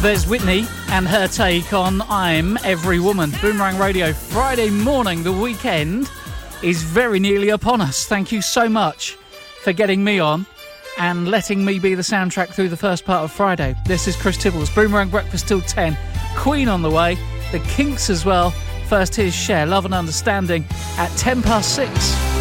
There's Whitney and her take on I'm Every Woman. Boomerang Radio, Friday morning, the weekend is very nearly upon us. Thank you so much for getting me on and letting me be the soundtrack through the first part of Friday. This is Chris Tibbles, Boomerang Breakfast till 10. Queen on the way, the Kinks as well. First, here's Cher, Love and Understanding at 6:10.